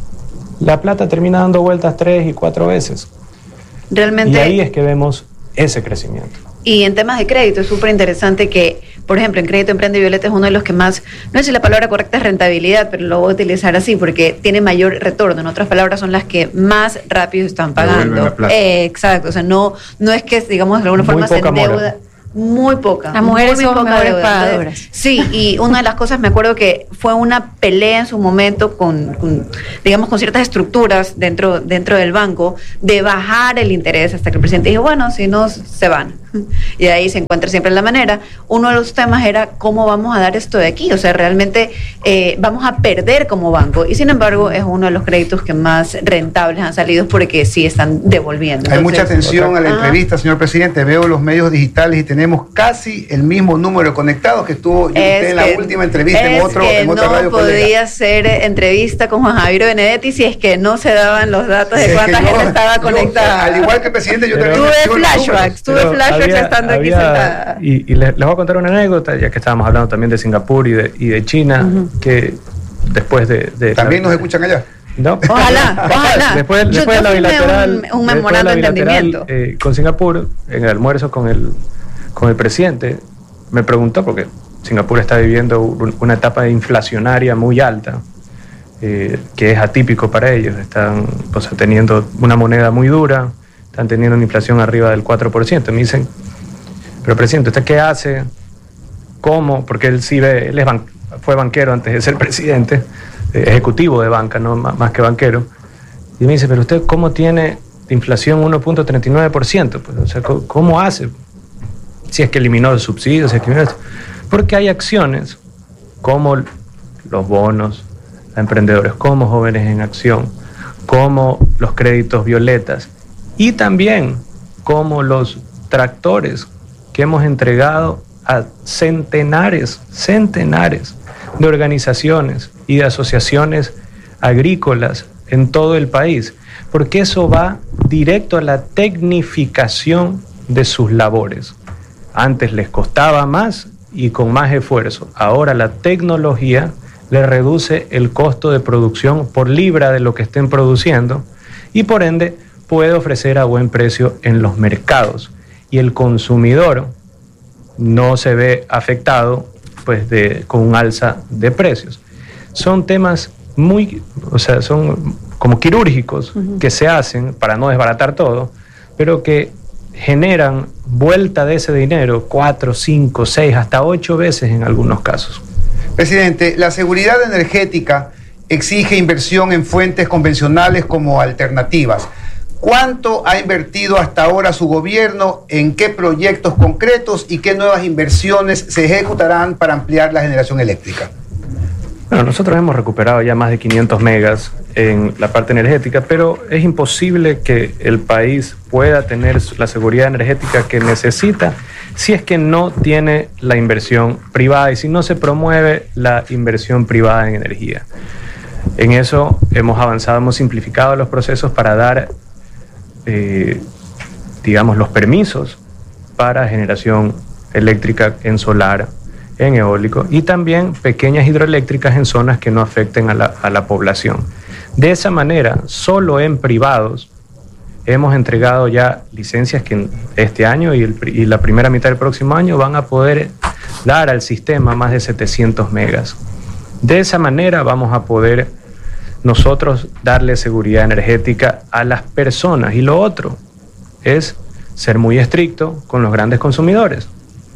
G: La plata termina dando vueltas 3 y 4 veces.
I: Realmente.
G: Y ahí es que vemos ese crecimiento.
I: Y en temas de crédito es súper interesante que, por ejemplo, en Crédito Emprende Violeta es uno de los que más, no sé si la palabra correcta es rentabilidad, pero lo voy a utilizar así porque tiene mayor retorno. En otras palabras, son las que más rápido están pagando. Exacto, o sea, no es que, digamos, de alguna forma se endeuda. Muy poca.
J: Las mujeres
I: muy
J: son
I: poca
J: mejores
I: deuda.
J: pagadoras.
I: Sí, y una de las cosas, me acuerdo que fue una pelea en su momento con ciertas estructuras dentro del banco de bajar el interés, hasta que el presidente dijo, bueno, si no, se van. Y ahí se encuentra siempre la manera. Uno de los temas era cómo vamos a dar esto de aquí, o sea, realmente vamos a perder como banco, y sin embargo es uno de los créditos que más rentables han salido porque sí están devolviendo.
H: Hay mucha atención a la entrevista, señor presidente. Veo los medios digitales y tenemos casi el mismo número de conectados que estuvo usted en la última entrevista en otra radio.
I: No podía ser entrevista con Juan Javier Benedetti si es que no se daban los datos de cuánta gente estaba conectada.
H: Al igual que el presidente, yo también
I: tuve flashbacks estando aquí sentada.
G: Y les voy a contar una anécdota, ya que estábamos hablando también de Singapur y de China, que después de
H: ¿también nos escuchan allá?
G: No.
I: Ojalá.
G: Después de la bilateral,
I: un memorando de entendimiento.
G: Con Singapur, en el almuerzo con el presidente, me preguntó, porque Singapur está viviendo una etapa inflacionaria muy alta, que es atípico para ellos. Están teniendo una moneda muy dura, están teniendo una inflación arriba del 4%. Me dicen, pero presidente, ¿usted qué hace? ¿Cómo? Porque él sí fue banquero antes de ser presidente, ejecutivo de banca, no más que banquero. Y me dice, pero usted ¿cómo tiene de inflación 1.39%? Pues, o sea, ¿cómo hace? Si es que eliminó el subsidio, si es que eliminó esto. Porque hay acciones como los bonos a emprendedores, como Jóvenes en Acción, como los créditos violetas, y también como los tractores que hemos entregado a centenares de organizaciones y de asociaciones agrícolas en todo el país, porque eso va directo a la tecnificación de sus labores. Antes les costaba más y con más esfuerzo. Ahora la tecnología les reduce el costo de producción por libra de lo que estén produciendo, y por ende puede ofrecer a buen precio en los mercados, y el consumidor no se ve afectado con un alza de precios. Son temas son como quirúrgicos que se hacen para no desbaratar todo, pero que generan vuelta de ese dinero 4, 5, 6, hasta 8 veces en algunos casos.
H: Presidente, la seguridad energética exige inversión en fuentes convencionales como alternativas. ¿Cuánto ha invertido hasta ahora su gobierno? ¿En qué proyectos concretos y qué nuevas inversiones se ejecutarán para ampliar la generación eléctrica?
G: Bueno, nosotros hemos recuperado ya más de 500 megas en la parte energética, pero es imposible que el país pueda tener la seguridad energética que necesita si es que no tiene la inversión privada y si no se promueve la inversión privada en energía. En eso hemos avanzado, hemos simplificado los procesos para dar, digamos, los permisos para generación eléctrica en solar, en eólico y también pequeñas hidroeléctricas en zonas que no afecten a la población. De esa manera, solo en privados hemos entregado ya licencias que este año y la primera mitad del próximo año van a poder dar al sistema más de 700 megas. De esa manera vamos a poder nosotros darle seguridad energética a las personas. Y lo otro es ser muy estricto con los grandes consumidores.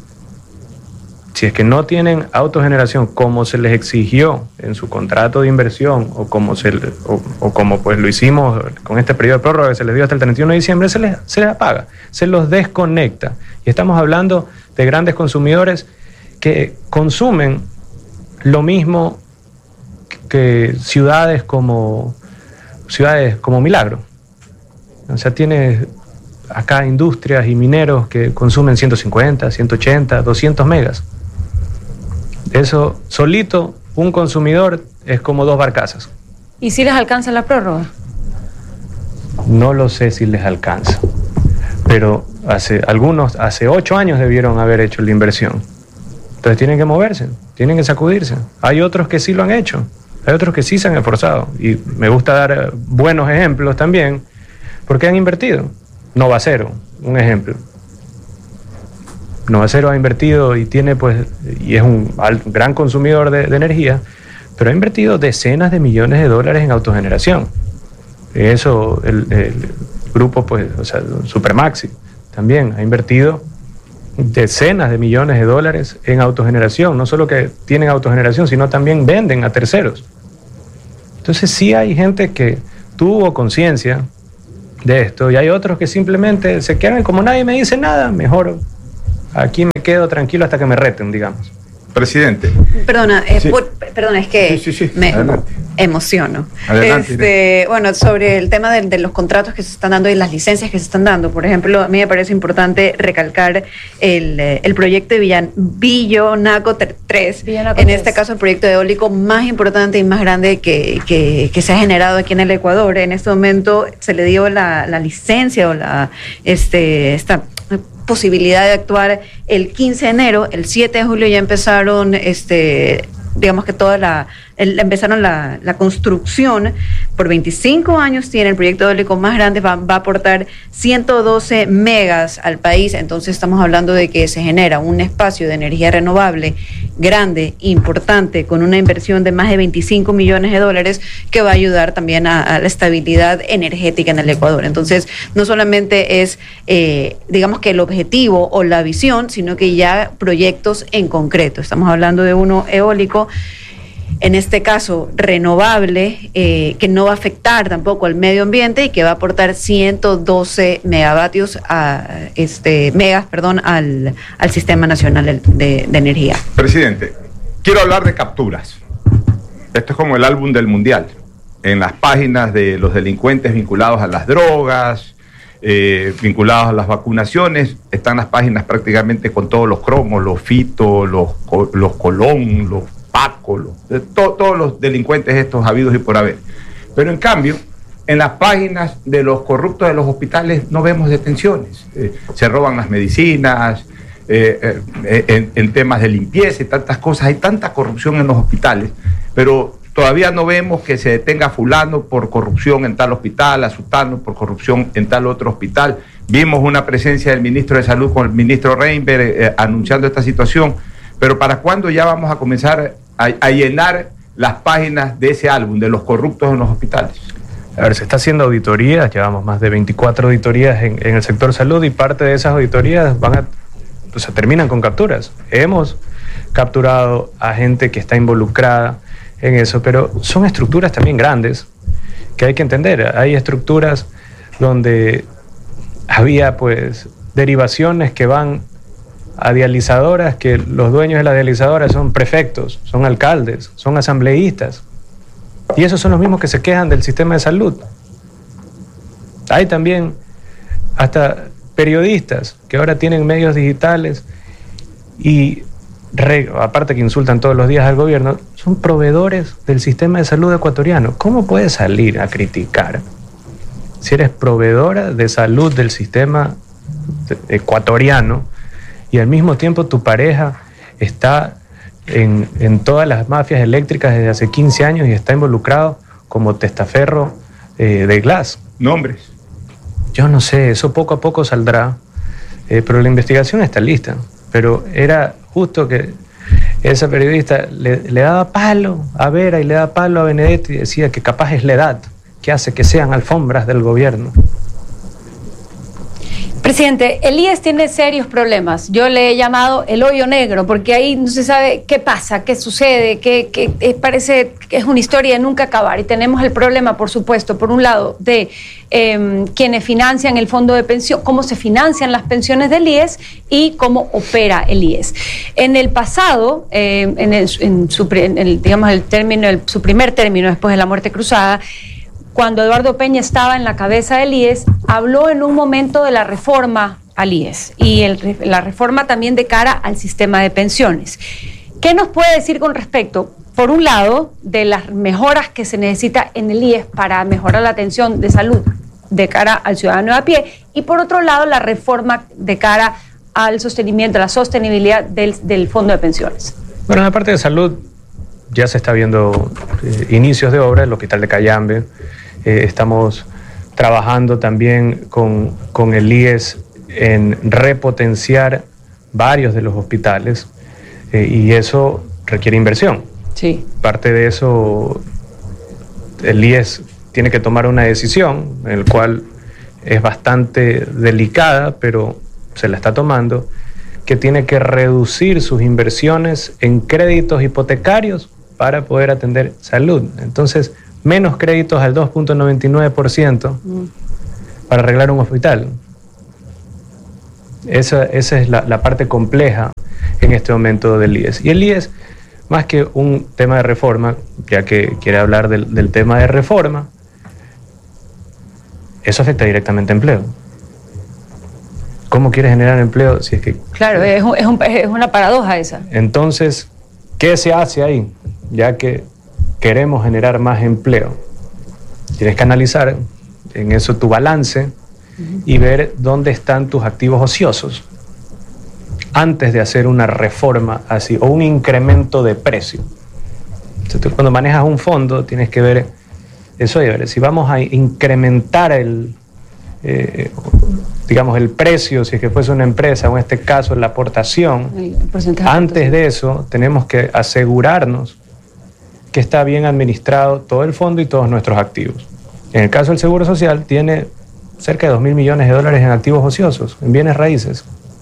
G: Si es que no tienen autogeneración como se les exigió en su contrato de inversión o como pues lo hicimos con este periodo de prórroga que se les dio hasta el 31 de diciembre, se les apaga, se los desconecta. Y estamos hablando de grandes consumidores que consumen lo mismo que ciudades como Milagro. O sea, tiene acá industrias y mineros que consumen 150, 180, 200 megas. Eso solito, un consumidor es como 2 barcazas.
J: ¿Y si les alcanza la prórroga?
G: No lo sé si les alcanza, pero hace 8 años debieron haber hecho la inversión. Entonces tienen que moverse, tienen que sacudirse. Hay otros que sí lo han hecho, hay otros que sí se han esforzado. Y me gusta dar buenos ejemplos también, porque han invertido. Novacero, un ejemplo. Novacero ha invertido y es un gran consumidor de energía, pero ha invertido decenas de millones de dólares en autogeneración. Eso, el grupo, Supermaxi, también ha invertido decenas de millones de dólares en autogeneración. No solo que tienen autogeneración, sino también venden a terceros. Entonces sí hay gente que tuvo conciencia de esto y hay otros que simplemente se quedan como nadie me dice nada, mejor aquí me quedo tranquilo hasta que me reten, digamos.
K: Presidente.
I: Perdona,
K: Sí.
I: Perdona, es que
K: Sí.
I: me
K: Adelante.
I: emociono.
K: Adelante,
I: Bueno, sobre el tema de los contratos que se están dando y las licencias que se están dando, por ejemplo, a mí me parece importante recalcar el proyecto de Villonaco 3, en este caso el proyecto eólico más importante y más grande que se ha generado aquí en el Ecuador. En este momento se le dio la licencia o esta posibilidad de actuar el 15 de enero, el 7 de julio ya empezaron, digamos que empezaron la construcción. Por 25 años tiene el proyecto eólico más grande, va a aportar 112 megas al país. Entonces estamos hablando de que se genera un espacio de energía renovable grande, importante, con una inversión de más de 25 millones de dólares que va a ayudar también a la estabilidad energética en el Ecuador. Entonces no solamente es digamos que el objetivo o la visión, sino que ya proyectos en concreto. Estamos hablando de uno eólico, en este caso renovable, que no va a afectar tampoco al medio ambiente y que va a aportar 112 megas al Sistema Nacional de Energía.
K: Presidente, quiero hablar de capturas. Esto es como el álbum del Mundial. En las páginas de los delincuentes vinculados a las drogas, vinculados a las vacunaciones, están las páginas prácticamente con todos los cromos, los Fito, los Colón, los Paco, todos los delincuentes estos habidos y por haber. Pero en cambio, en las páginas de los corruptos de los hospitales no vemos detenciones. Se roban las medicinas, en temas de limpieza y tantas cosas. Hay tanta corrupción en los hospitales, pero todavía no vemos que se detenga a fulano por corrupción en tal hospital, a sutano por corrupción en tal otro hospital. Vimos una presencia del ministro de Salud con el ministro Reinberg anunciando esta situación. Pero ¿para cuándo ya vamos a comenzar a llenar las páginas de ese álbum, de los corruptos en los hospitales?
G: A ver, se está haciendo auditorías, llevamos más de 24 auditorías en el sector salud y parte de esas auditorías terminan con capturas. Hemos capturado a gente que está involucrada en eso, pero son estructuras también grandes que hay que entender. Hay estructuras donde había derivaciones que van a dializadoras que los dueños de las dializadoras son prefectos, son alcaldes, son asambleístas. Y esos son los mismos que se quejan del sistema de salud. Hay también hasta periodistas que ahora tienen medios digitales y, aparte que insultan todos los días al gobierno, son proveedores del sistema de salud ecuatoriano. ¿Cómo puedes salir a criticar si eres proveedora de salud del sistema ecuatoriano y al mismo tiempo tu pareja está en todas las mafias eléctricas desde hace 15 años y está involucrado como testaferro de Glass?
K: Nombres.
G: Yo no sé, eso poco a poco saldrá, pero la investigación está lista. Pero era justo que esa periodista le daba palo a Vera y le daba palo a Benedetti y decía que capaz es la edad que hace que sean alfombras del gobierno.
J: Presidente, el IES tiene serios problemas. Yo le he llamado el hoyo negro, porque ahí no se sabe qué pasa, qué sucede, que parece que es una historia de nunca acabar. Y tenemos el problema, por supuesto, por un lado, de quienes financian el fondo de pensión, cómo se financian las pensiones del IES y cómo opera el IES. En el pasado, su primer término después de la muerte cruzada, cuando Eduardo Peña estaba en la cabeza del IES, habló en un momento de la reforma al IES y la reforma también de cara al sistema de pensiones. ¿Qué nos puede decir con respecto, por un lado, de las mejoras que se necesita en el IES para mejorar la atención de salud de cara al ciudadano de a pie, y por otro lado, la reforma de cara al sostenimiento, la sostenibilidad del fondo de pensiones?
G: Bueno, en la parte de salud ya se está viendo inicios de obra, el hospital de Cayambe. Estamos trabajando también con el IES en repotenciar varios de los hospitales y eso requiere inversión.
J: Sí.
G: Parte de eso, el IES tiene que tomar una decisión, en el cual es bastante delicada, pero se la está tomando, que tiene que reducir sus inversiones en créditos hipotecarios para poder atender salud. Entonces, menos créditos al 2.99% para arreglar un hospital. Esa es la parte compleja en este momento del IES. Y el IES, más que un tema de reforma, ya que quiere hablar del tema de reforma, eso afecta directamente a empleo. ¿Cómo quiere generar empleo si es que...?
J: Claro, es una paradoja esa.
G: Entonces, ¿qué se hace ahí? Ya que queremos generar más empleo, tienes que analizar en eso tu balance y ver dónde están tus activos ociosos antes de hacer una reforma así o un incremento de precio. Entonces, tú cuando manejas un fondo tienes que ver eso, y ver si vamos a incrementar el precio, si es que fuese una empresa, o en este caso la aportación. Antes de eso tenemos que asegurarnos que está bien administrado todo el fondo y todos nuestros activos. En el caso del Seguro Social, tiene cerca de 2.000 millones de dólares en activos ociosos, en bienes raíces.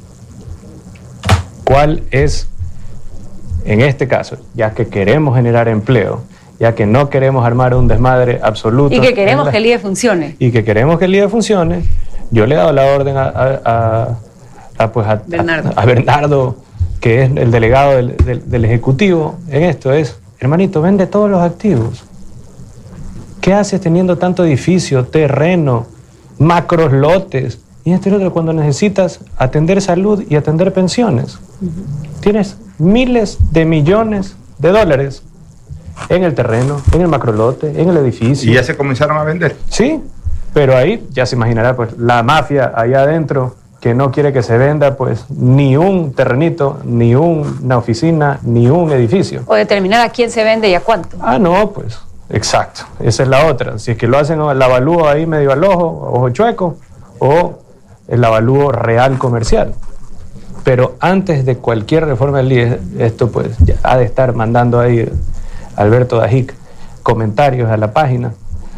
G: ¿Cuál es, en este caso, ya que queremos generar empleo, ya que no queremos armar un desmadre absoluto?
J: Y que queremos que el IES funcione.
G: Y que queremos que el IES funcione. Yo le he dado la orden a Bernardo, que es el delegado del Ejecutivo, en esto es: hermanito, vende todos los activos. ¿Qué haces teniendo tanto edificio, terreno, macros lotes? Y este otro, cuando necesitas atender salud y atender pensiones. Tienes miles de millones de dólares en el terreno, en el macrolote, en el edificio.
K: ¿Y ya se comenzaron a vender?
G: Sí, pero ahí ya se imaginará, pues, la mafia allá adentro, que no quiere que se venda pues ni un terrenito, ni una oficina, ni un edificio.
J: O determinar a quién se vende y a cuánto.
G: Ah, no, pues, exacto, esa es la otra. Si es que lo hacen el avalúo ahí medio al ojo chueco, o el avalúo real comercial. Pero antes de cualquier reforma del IES, esto pues ya ha de estar mandando ahí Alberto Dajic comentarios a la página,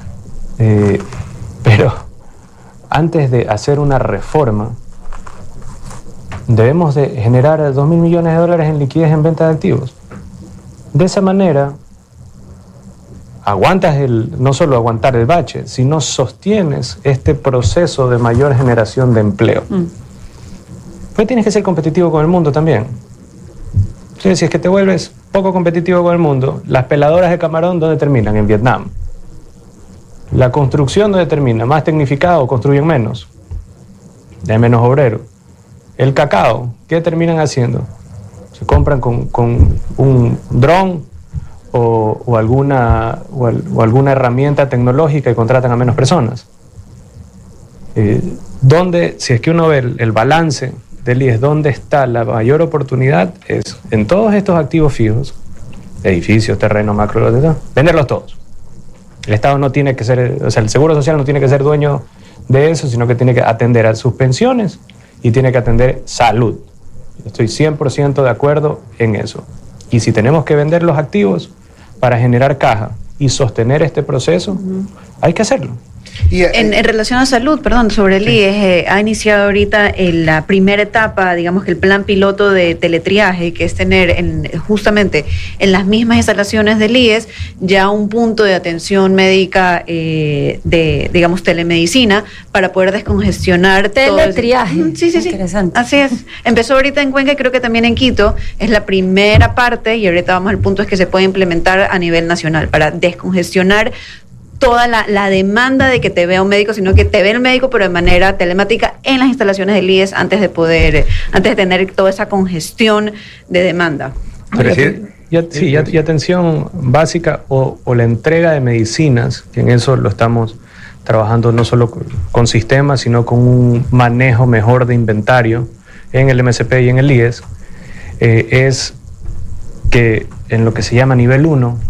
G: pero antes de hacer una reforma debemos de generar 2.000 millones de dólares en liquidez en venta de activos. De esa manera aguantas no solo aguantar el bache, sino sostienes este proceso de mayor generación de empleo. Pues tienes que ser competitivo con el mundo también. Si es que te vuelves poco competitivo con el mundo, las peladoras de camarón, ¿dónde terminan? En Vietnam. La construcción, ¿dónde termina? Más tecnificado, construyen menos. Hay menos obreros. El cacao, ¿qué terminan haciendo? Se compran con un dron o alguna herramienta tecnológica y contratan a menos personas. ¿Dónde, si es que uno ve el balance del IES, dónde está la mayor oportunidad? Es en todos estos activos fijos, edificios, terrenos, macro, venderlos todos. El Estado no tiene que ser, o sea, el Seguro Social no tiene que ser dueño de eso, sino que tiene que atender a sus pensiones y tiene que atender salud. Estoy 100% de acuerdo en eso. Y si tenemos que vender los activos para generar caja y sostener este proceso, hay que hacerlo.
I: Y, en relación a salud, perdón, sobre el IES, ha iniciado ahorita la primera etapa, digamos que el plan piloto de teletriaje, que es tener justamente en las mismas instalaciones del IES ya un punto de atención médica de, digamos, telemedicina para poder descongestionar
J: teletriaje.
I: Todo sí.
J: Interesante.
I: Así es. Empezó ahorita en Cuenca y creo que también en Quito. Es la primera parte y ahorita vamos al punto es que se puede implementar a nivel nacional para descongestionar toda la demanda de que te vea un médico, sino que te ve el médico, pero de manera telemática en las instalaciones del IES antes de tener toda esa congestión de demanda.
G: Y atención básica o la entrega de medicinas, que en eso lo estamos trabajando no solo con sistemas, sino con un manejo mejor de inventario en el MSP y en el IES, es que en lo que se llama nivel 1,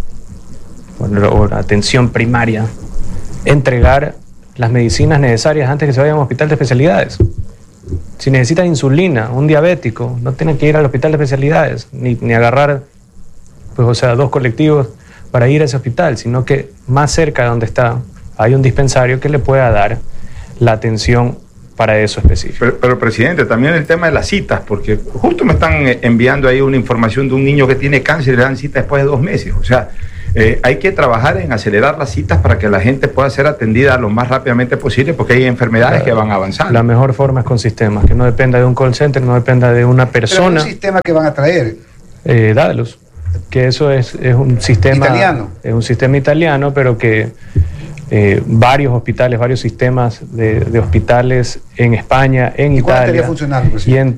G: o atención primaria, entregar las medicinas necesarias antes que se vaya a un hospital de especialidades. Si necesita insulina, un diabético, no tiene que ir al hospital de especialidades, ni agarrar, pues, o sea, 2 colectivos para ir a ese hospital, sino que más cerca de donde está hay un dispensario que le pueda dar la atención para eso específico.
K: Pero presidente, también el tema de las citas, porque justo me están enviando ahí una información de un niño que tiene cáncer y le dan cita después de 2 meses. O sea, hay que trabajar en acelerar las citas para que la gente pueda ser atendida lo más rápidamente posible, porque hay enfermedades que van avanzando.
G: La mejor forma es con sistemas, que no dependa de un call center, no dependa de una persona.
H: Pero un sistema que van a traer.
G: Daedalus, que eso es un sistema italiano. Es un sistema italiano, pero que varios hospitales, varios sistemas de hospitales en España, en Italia
H: estaría funcionando,
G: y en